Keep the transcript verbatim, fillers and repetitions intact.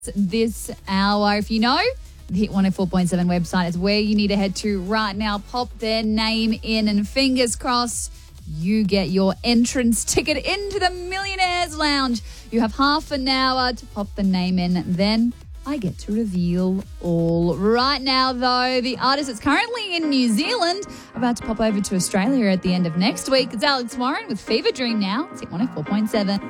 this hour. If you know, the Hit one oh four point seven website is where you need to head to right now. Pop their name in and fingers crossed you get your entrance ticket into the Millionaires Lounge. You have half an hour to pop the name in. Then I get to reveal all. Right now, though, the artist that's currently in New Zealand, about to pop over to Australia at the end of next week. It's Alex Warren with Fever Dream now. It's Hit one oh four point seven.